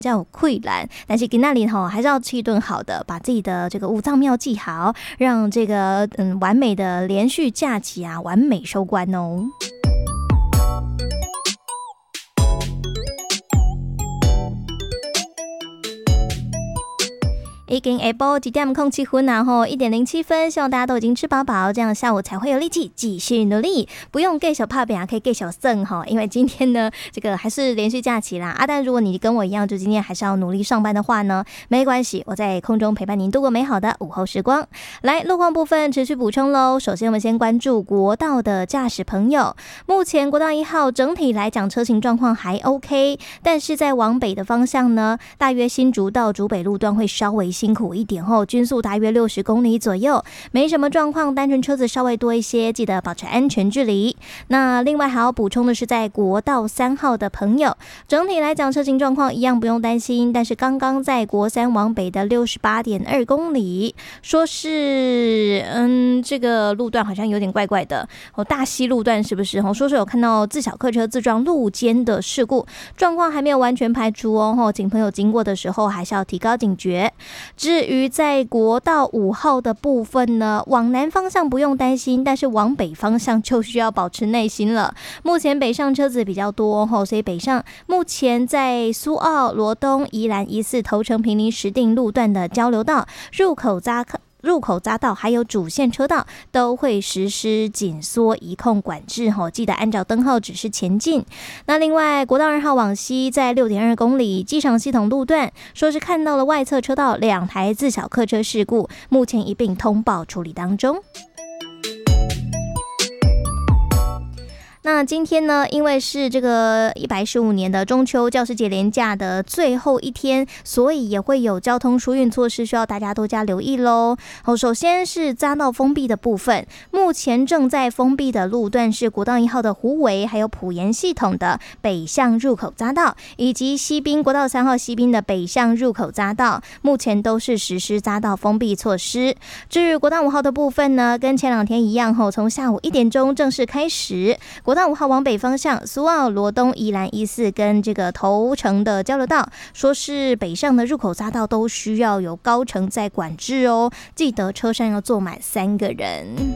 比较有困难，但是今天还是要吃一顿好的，把自己的这个五脏庙记好，让这个完美的连续假期啊完美收官哦。已经下晡1點07分啦吼，1:07分，希望大家都已經吃飽飽，這樣下午才會有力氣繼續努力，不用繼續拍餅，可以繼續剩哈。因為今天呢，這個還是連續假期啦啊。但如果你跟我一樣，就今天還是要努力上班的話呢，沒關係，我在空中陪伴您度過美好的午後時光。來，路況部分持續補充嘍。首先，我們先關注國道的駕駛朋友，目前國道1號整體來講車型狀況還 OK， 但是在往北的方向呢，大約新竹到竹北路段會稍微辛苦一點後，均速大約60公里左右，沒什麼狀況，單純車子稍微多一些，記得保持安全距離。那另外還要補充的是，在國道3號的朋友，整體來講車型狀況一樣不用擔心，但是剛剛在國3往北的68.2公里，說是這個路段好像有點怪怪的哦，大溪路段是不是說是有看到自小客車自撞路肩的事故，狀況還沒有完全排除哦，請朋友經過的時候還是要提高警覺。至於在國道5號的部分呢，往南方向不用擔心，但是往北方向就需要保持耐心了。目前北上車子比較多哦，所以北上目前在蘇澳、羅東、宜蘭、宜4、頭城、坪林、石碇路段的交流道、入口匝道還有主線車道都會實施緊縮移控管制，記得按照燈號指示前進。那另外國道2號往西在 6.2 公里機場系統路段，說是看到了外側車道2台自小客車事故，目前一併通報處理當中。那今天呢，因為是這個115年的中秋教師節連假的最後一天，所以也會有交通疏運措施，需要大家多加留意咯。首先是匝道封閉的部分，目前正在封閉的路段是國道1號的虎尾，還有埔鹽系統的北向入口匝道，以及西濱國道3號西濱的北向入口匝道，目前都是實施匝道封閉措施。至於國道5號的部分呢，跟前兩天一樣，從下午1點鐘正式開始。國道5號往北方向，蘇澳、羅東、宜蘭、宜4跟這個頭城的交流道，說是北上的入口匝道都需要有高乘在管制哦，記得車上要坐滿3個人。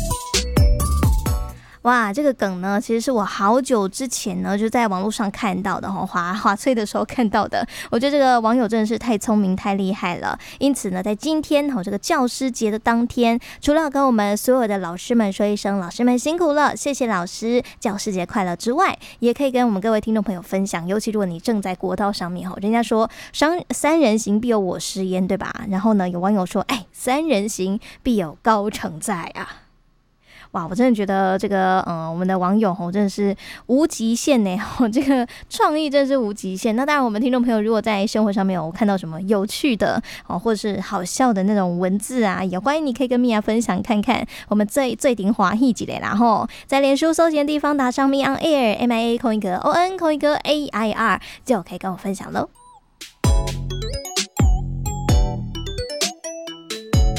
哇，這個梗呢，其實是我好久之前呢就在網絡上看到的，滑脆的時候看到的。我覺得這個網友真的是太聰明太厲害了。因此呢，在今天這個教師節的當天，除了跟我們所有的老師們說一聲老師們辛苦了，謝謝老師，教師節快樂之外，也可以跟我們各位聽眾朋友分享，尤其如果你正在國道上面，人家說三人行必有我師焉，對吧？然後呢，有網友說，三人行必有高乘在啊。哇，我真的覺得這個我們的網友真的是無極限呢，這個創意真是無極限。那當然我們聽眾朋友如果在生活上面有看到什麼有趣的或者是好笑的那種文字啊，也歡迎你可以跟米婭分享看看。我們最頂華裔幾類啦吼，在臉書搜尋的地方打上 Me On Air MIA 空一個 ON 空一個 AIR 就可以跟我分享嘍。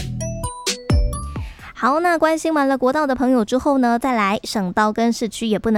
好，那關心完了國道的朋友之後呢，再來省道跟市區也不能